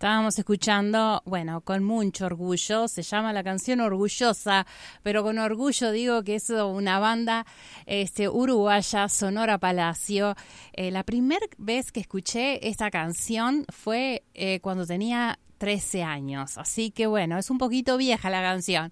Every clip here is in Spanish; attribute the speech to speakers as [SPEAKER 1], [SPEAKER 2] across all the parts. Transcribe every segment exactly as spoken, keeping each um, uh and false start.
[SPEAKER 1] Estábamos escuchando, bueno, con mucho orgullo, se llama la canción Orgullosa, pero con orgullo digo que es una banda este, uruguaya, Sonora Palacio. Eh, la primera vez que escuché esta canción fue eh, cuando tenía trece años, así que bueno, es un poquito vieja la canción.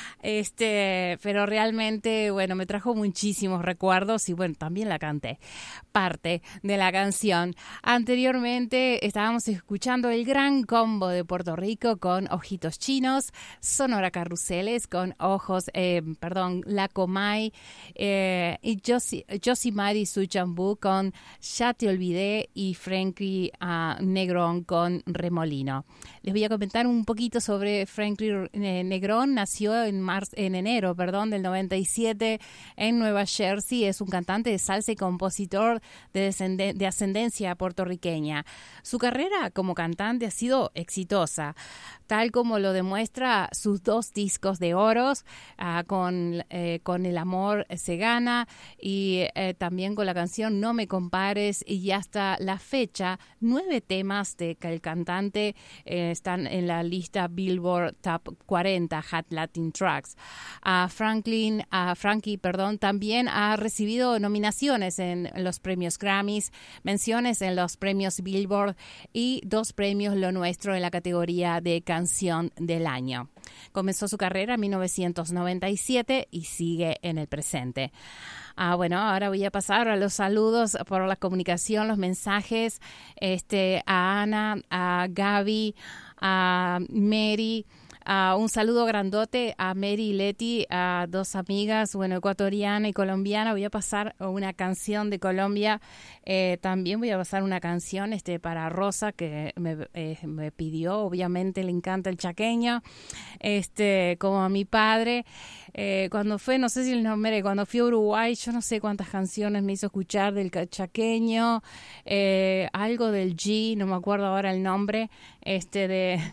[SPEAKER 1] Este, pero realmente, bueno, me trajo muchísimos recuerdos y bueno, también la canté, parte de la canción. Anteriormente estábamos escuchando el Gran Combo de Puerto Rico con Ojitos Chinos, Sonora Carruseles con Ojos, eh, perdón, La Comay, eh, y Josimari Suchambú con Ya Te Olvidé y Frankie uh, Negrón con Remolino. Les voy a comentar un poquito sobre Frankie Negrón. Nació en marzo, en enero, perdón, del noventa y siete en Nueva Jersey. Es un cantante de salsa y compositor de, descend- de ascendencia puertorriqueña. Su carrera como cantante ha sido exitosa, tal como lo demuestra sus dos discos de oros, uh, con, eh, con El Amor se gana y eh, también con la canción No me compares, y hasta la fecha nueve temas de que el cantante eh, están en la lista Billboard Top cuarenta Hot Latin Tracks. Uh, Franklin, uh, Frankie, perdón, también ha recibido nominaciones en los premios Grammys, menciones en los premios Billboard y dos premios Lo Nuestro en la categoría de canción del año. Comenzó su carrera en mil novecientos noventa y siete y sigue en el presente. Ah, bueno, ahora voy a pasar a los saludos por la comunicación, los mensajes este, a Ana, a Gaby, a Mary. Uh, un saludo grandote a Mary y Leti, a dos amigas, bueno, ecuatoriana y colombiana. Voy a pasar una canción de Colombia. Eh, también voy a pasar una canción este, para Rosa, que me, eh, me pidió. Obviamente le encanta el chaqueño, este, como a mi padre. Eh, cuando fue, no sé si el nombre, cuando fui a Uruguay, yo no sé cuántas canciones me hizo escuchar del chaqueño, eh, algo del G, no me acuerdo ahora el nombre, este de,